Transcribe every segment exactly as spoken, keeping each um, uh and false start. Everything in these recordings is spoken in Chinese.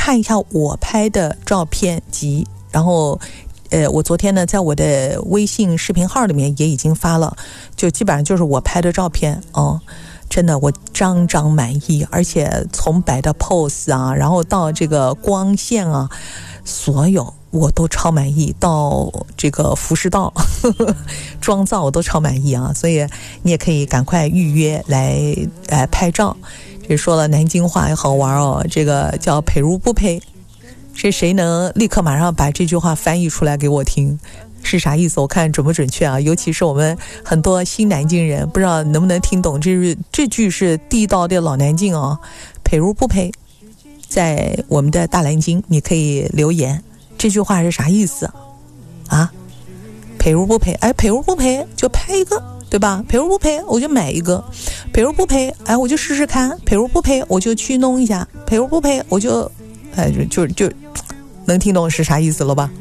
看一下我拍的照片集，然后呃，我昨天呢在我的微信视频号里面也已经发了，就基本上就是我拍的照片哦。真的我张张满意，而且从摆的 pose 啊，然后到这个光线啊，所有我都超满意，到这个服饰道呵呵妆造我都超满意啊，所以你也可以赶快预约来呃拍照。这说了南京话也好玩哦，这个叫陪如不陪，这谁能立刻马上把这句话翻译出来给我听是啥意思？我看准不准确啊？尤其是我们很多新南京人，不知道能不能听懂。这是这句是地道的老南京哦，陪如不陪。在我们的大南京，你可以留言，这句话是啥意思啊？陪如不陪，哎，陪如不陪就拍一个，对吧？陪如不陪，我就买一个；陪如不陪，哎，我就试试看；陪如不陪，我就去弄一下；陪如不陪，我就，哎，就就就。能听懂是啥意思了吧？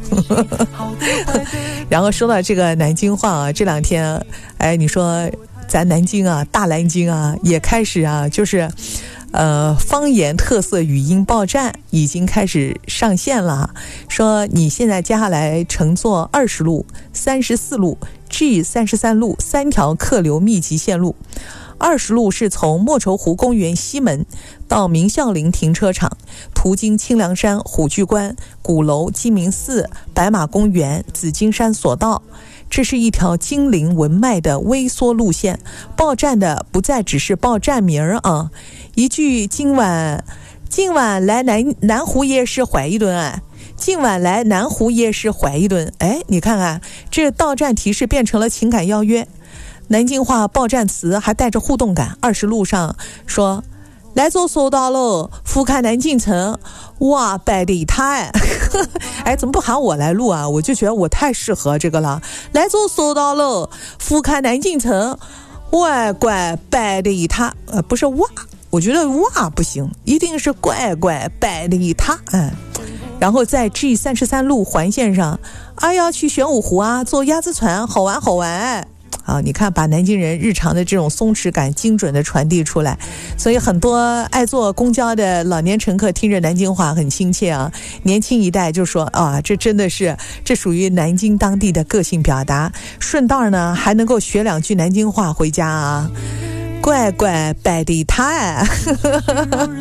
然后说到这个南京话啊，这两天，哎，你说咱南京啊，大南京啊，也开始啊，就是呃，方言特色语音报站已经开始上线了。说你现在接下来乘坐二十路、三十四路、G 三十三路三条客流密集线路。二十路是从莫愁湖公园西门到明孝陵停车场，途经清凉山、虎踞关、鼓楼、鸡鸣寺、白马公园、紫金山索道。这是一条精灵文脉的微缩路线，报站的不再只是报站名啊，一句今晚今晚来南南湖夜市怀一顿啊，今晚来南湖夜市怀一顿。哎，你看看这到站提示变成了情感邀约。南京话报站词还带着互动感。二十路上说来坐索道喽，俯瞰南京城，哇，摆的一塌哎！哎，怎么不喊我来录啊？我就觉得我太适合这个了。来坐索道喽，俯瞰南京城，乖乖摆的一塌。呃，不是哇，我觉得哇不行，一定是乖乖摆的一塌。嗯，然后在 G 三十三路环线上，啊要去玄武湖啊，坐鸭子船，好玩好玩。啊，你看把南京人日常的这种松弛感精准的传递出来，所以很多爱坐公交的老年乘客听着南京话很亲切啊。年轻一代就说啊，这真的是这属于南京当地的个性表达，顺道呢还能够学两句南京话回家啊，乖乖摆的他哎。